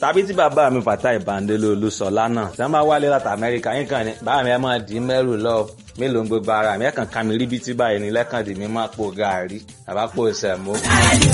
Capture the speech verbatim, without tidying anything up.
tàbí tí bàbá mi Fatai Bandele Olúṣọlá náà tí wọ́n bá wálé láti Amẹ́ríkà yín kan ní bàbá mi ẹ máa dì í mẹ́rù lọ mélòó ń gbogbo ara mi ẹ kàn ká mi rí bí tí báyìí ní lẹ́kàn dì mí máa po gàárì àbá po ìsẹ̀mó.